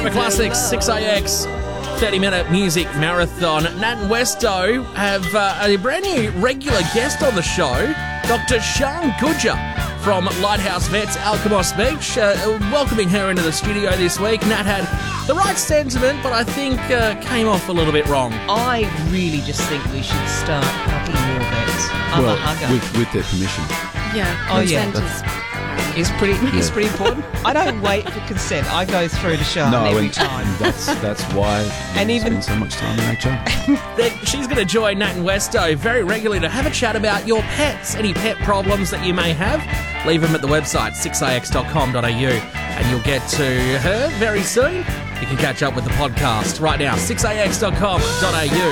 Summer Classics, 6AX, 30-minute music marathon. Nat and Westo have a brand new regular guest on the show, Dr. Shan Gujjar from Lighthouse Vets, Alkimos Beach. Welcoming her into the studio this week. Nat had the right sentiment, but I think came off a little bit wrong. I really just think we should start hugging more vets. I'm a hugger. With their permission. Yeah. Oh, yeah. It's It's pretty important. I don't wait for consent. I go through to Charlotte every time. That's why you spend so much time in HR. She's going to join Nat and Westo very regularly to have a chat about your pets, any pet problems that you may have. Leave them at the website 6ax.com.au and you'll get to her very soon. You can catch up with the podcast right now, 6ax.com.au.